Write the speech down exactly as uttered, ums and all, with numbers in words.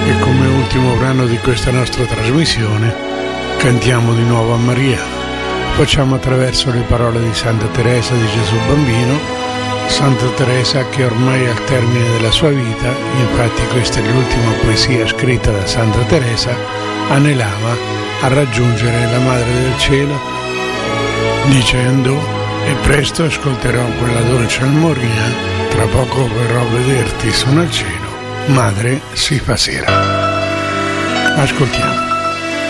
E come ultimo brano di questa nostra trasmissione cantiamo di nuovo a Maria. Facciamo attraverso le parole di Santa Teresa di Gesù Bambino, Santa Teresa che ormai è al termine della sua vita, infatti questa è l'ultima poesia scritta da Santa Teresa, anelava a raggiungere la Madre del Cielo dicendo: e presto ascolterò quella dolce almoria, tra poco verrò a vederti, sono al cielo, Madre si fa sera. Ascoltiamo.